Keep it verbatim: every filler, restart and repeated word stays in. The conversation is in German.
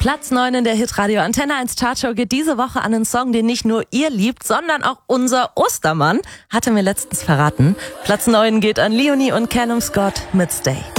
Platz neun in der Hitradio Antenne eins Chartshow geht diese Woche an einen Song, den nicht nur ihr liebt, sondern auch unser Ostermann, hatte mir letztens verraten. Platz neun geht an Leonie und Callum Scott mit Stay.